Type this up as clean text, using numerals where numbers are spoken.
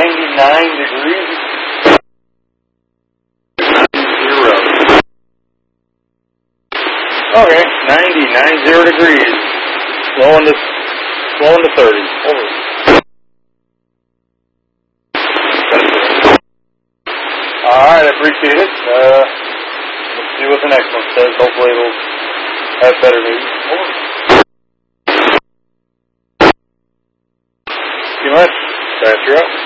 99 degrees. 0. Okay, 90 degrees. Slowing to 30. Over. Alright, I appreciate it. Let's see what the next one says. Hopefully it'll have better news. Over. Too much. You're up.